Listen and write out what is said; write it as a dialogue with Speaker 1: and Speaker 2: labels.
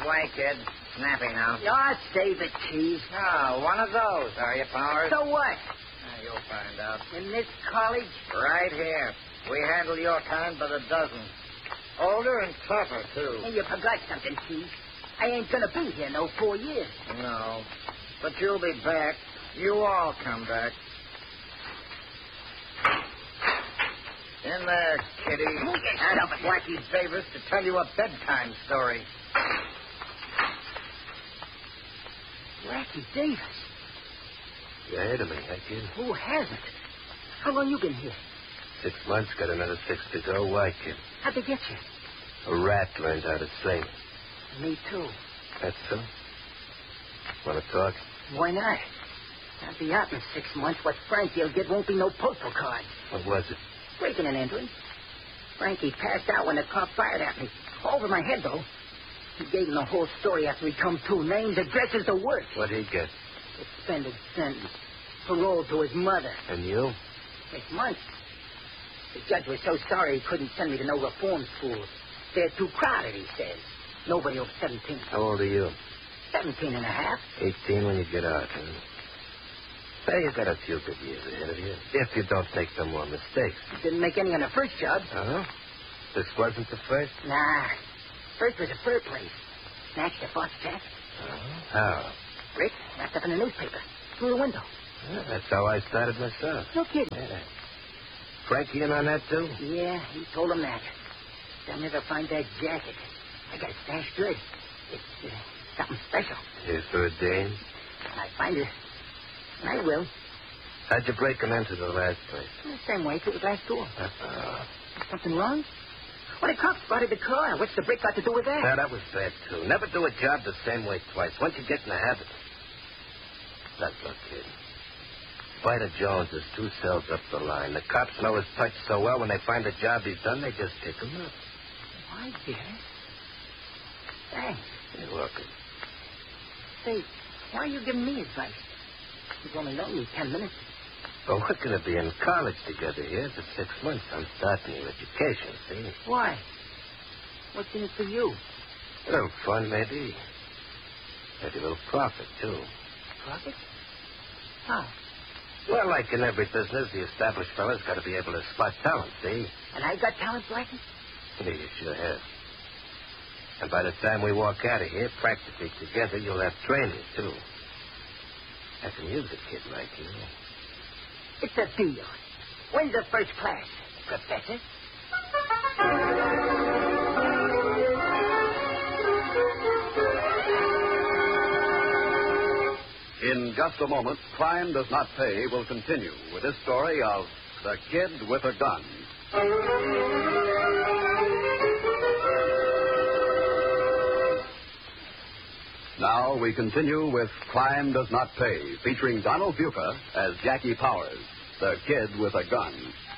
Speaker 1: way, kid. Snappy now.
Speaker 2: Oh, save it, Cheese.
Speaker 1: Oh, one of those, are you, Powers?
Speaker 2: So what?
Speaker 1: You'll find out.
Speaker 2: In this college?
Speaker 1: Right here. We handle your kind by the dozen. Older and tougher, too.
Speaker 2: Hey, you forgot something, Cheese. I ain't gonna be here no 4 years.
Speaker 1: No. But you'll be back. You all come back. In there, kitty.
Speaker 2: Stop it.
Speaker 1: Blackie Davis to tell you a bedtime story.
Speaker 2: Blackie Davis?
Speaker 3: You heard of me, huh, kid?
Speaker 2: Who hasn't? How long you been here?
Speaker 3: 6 months, got another 6 to go. Why, kid?
Speaker 2: How'd they get you?
Speaker 3: A rat learned how to sing.
Speaker 2: Me too.
Speaker 3: That's so? Want to talk?
Speaker 2: Why not? I'll be out in 6 months. What Frankie'll get won't be no postal card.
Speaker 3: What was it?
Speaker 2: Breaking and entering. Frankie passed out when the cop fired at me. Over my head, though. He gave him the whole story after he come to. Names, addresses, the works.
Speaker 3: What'd he get?
Speaker 2: Suspended sentence. Parole to his mother.
Speaker 3: And you?
Speaker 2: 6 months. The judge was so sorry he couldn't send me to no reform schools. They're too crowded, he says. Nobody over 17.
Speaker 3: How old are you?
Speaker 2: 17 and a half.
Speaker 3: 18 when you get out, huh? Say, you got a few good years ahead of you. If you don't make no more mistakes.
Speaker 2: Didn't make any on the first job.
Speaker 3: Uh-huh. This wasn't the first?
Speaker 2: Nah. First was a fur place. Snatched a Fox jacket.
Speaker 3: How?
Speaker 2: Brick wrapped up in a newspaper. Through the window.
Speaker 3: Yeah, that's how I started myself.
Speaker 2: No kidding.
Speaker 3: Yeah. Frankie in on that, too?
Speaker 2: Yeah, he told him that. They'll never find that jacket. I got it stashed good. It's something special.
Speaker 3: Here's for a dame.
Speaker 2: I find it. And I will.
Speaker 3: How'd you break and enter the last place?
Speaker 2: The same way, through the glass door. Something wrong? Well, the cops spotted the car. What's the brick got to do with that?
Speaker 3: Now, that was bad, too. Never do a job the same way twice. Once you get in the habit. Look, kid. Spider Jones is 2 cells up the line. The cops know his touch so well, when they find the job he's done, they just pick him up.
Speaker 2: Why, dear? Thanks.
Speaker 3: You're welcome.
Speaker 2: Say, why are you giving me advice? You've only known me 10 minutes.
Speaker 3: Well, we're going to be in college together here for 6 months. I'm starting your education, see?
Speaker 2: Why? What's in it for you?
Speaker 3: A little fun, maybe. Maybe a little profit, too.
Speaker 2: Profit? How?
Speaker 3: Well, like in every business, the established fella's got to be able to spot talent, see?
Speaker 2: And I got talent, Blackie?
Speaker 3: Yeah, you sure have. And by the time we walk out of here, practically together, you'll have training, too. I can use a kid like you.
Speaker 2: It's a deal. When's the first class, Professor?
Speaker 4: In just a moment, Crime Does Not Pay will continue with this story of The Kid with a Gun. Now we continue with Crime Does Not Pay, featuring Donald Buca as Jackie Powers, the Kid with a Gun.